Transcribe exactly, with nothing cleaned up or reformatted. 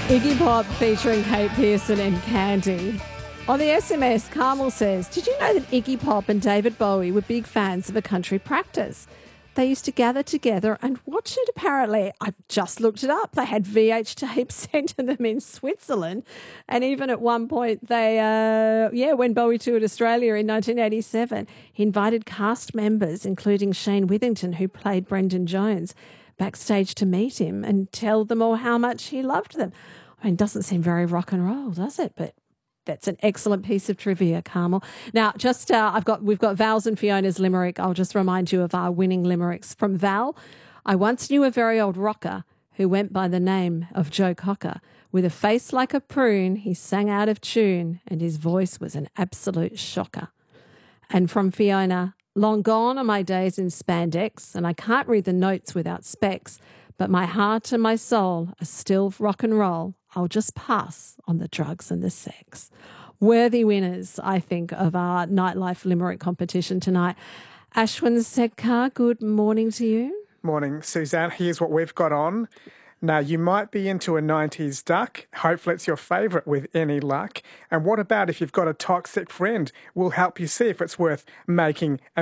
Iggy Pop featuring Kate Pearson and Candy. On the S M S, Carmel says, did you know that Iggy Pop and David Bowie were big fans of a country practice? They used to gather together and watch it, apparently. I've just looked it up. They had V H tapes sent to them in Switzerland. And even at one point, they, uh, yeah, when Bowie toured Australia in nineteen eighty-seven, he invited cast members, including Shane Withington, who played Brendan Jones, backstage to meet him and tell them all how much he loved them. I mean, it doesn't seem very rock and roll, does it? But that's an excellent piece of trivia, Carmel. Now, just uh, I've got we've got Val's and Fiona's limerick. I'll just remind you of our winning limericks from Val. I once knew a very old rocker who went by the name of Joe Cocker. With a face like a prune, he sang out of tune, and his voice was an absolute shocker. And from Fiona, long gone are my days in spandex, and I can't read the notes without specs, but my heart and my soul are still rock and roll. I'll just pass on the drugs and the sex. Worthy winners, I think, of our Nightlife Limerick competition tonight. Ashwin Sedkar, good morning to you. Morning, Suzanne. Here's what we've got on. Now, you might be into a nineties duck. Hopefully it's your favourite with any luck. And what about if you've got a toxic friend? We'll help you see if it's worth making a